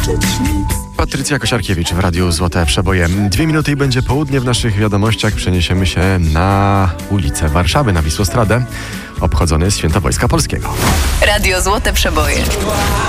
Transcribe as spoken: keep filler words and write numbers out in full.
Patrycja Kosiarkiewicz w Radiu Złote Przeboje. Dwie minuty i będzie południe. W naszych wiadomościach przeniesiemy się na ulicę Warszawy, na Wisłostradę. Obchodzone jest Święto Wojska Polskiego. Radio Złote Przeboje.